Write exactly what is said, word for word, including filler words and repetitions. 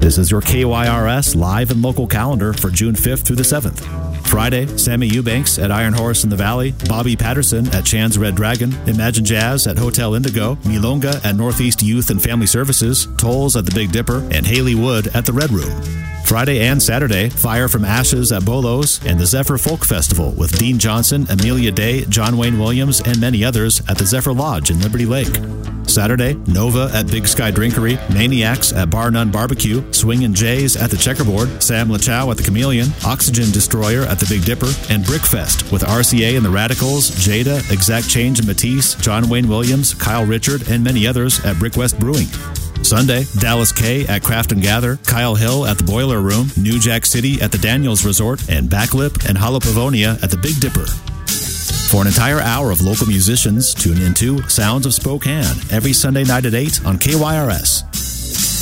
This is your K Y R S live and local calendar for June fifth through the seventh. Friday, Sammy Eubanks at Iron Horse in the Valley, Bobby Patterson at Chan's Red Dragon, Imagine Jazz at Hotel Indigo, Milonga at Northeast Youth and Family Services, Tolls at the Big Dipper, and Haley Wood at the Red Room. Friday and Saturday, Fire from Ashes at Bolos and the Zephyr Folk Festival with Dean Johnson, Amelia Day, John Wayne Williams, and many others at the Zephyr Lodge in Liberty Lake. Saturday, Nova at Big Sky Drinkery, Maniacs at Bar None Barbecue, Swingin' Jays at the Checkerboard, Sam LaChow at the Chameleon, Oxygen Destroyer at the Big Dipper, and Brickfest with R C A and the Radicals, Jada, Exact Change and Matisse, John Wayne Williams, Kyle Richard, and many others at Brick West Brewing. Sunday, Dallas K at Craft and Gather, Kyle Hill at the Boiler Room, New Jack City at the Daniels Resort, and Backlip and Hollow Pavonia at the Big Dipper. For an entire hour of local musicians, tune into Sounds of Spokane every Sunday night at eight on K Y R S.